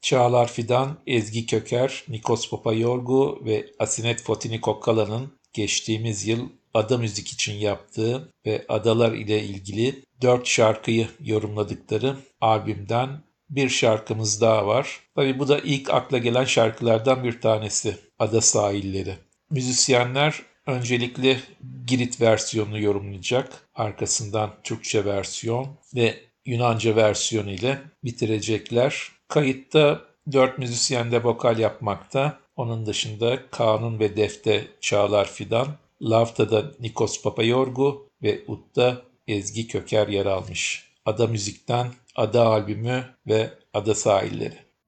Çağlar Fidan, Ezgi Köker, Nikos Papayorgu ve Asinet Fotinikokkala'nın geçtiğimiz yıl Ada Müzik için yaptığı ve adalar ile ilgili 4 şarkıyı yorumladıkları albümden bir şarkımız daha var. Tabii bu da ilk akla gelen şarkılardan bir tanesi. Ada Sahilleri. Müzisyenler öncelikle Girit versiyonunu yorumlayacak. Arkasından Türkçe versiyon ve Yunanca versiyon ile bitirecekler. Kayıtta 4 müzisyen de vokal yapmakta. Onun dışında Kanun ve Def'te Çağlar Fidan, Lavta'da Nikos Papayorgu ve Ut'ta Ezgi Köker yer almış. Ada Müzik'ten Ada albümü ve Ada Sahilleri.